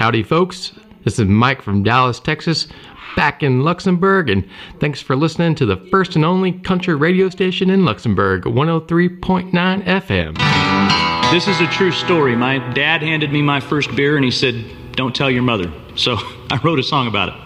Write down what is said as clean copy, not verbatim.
Howdy, folks. This is Mike from Dallas, Texas, back in Luxembourg, and thanks for listening to the first and only country radio station in Luxembourg, 103.9 FM. This is a true story. My dad handed me my first beer, and he said, "Don't tell your mother." So I wrote a song about it.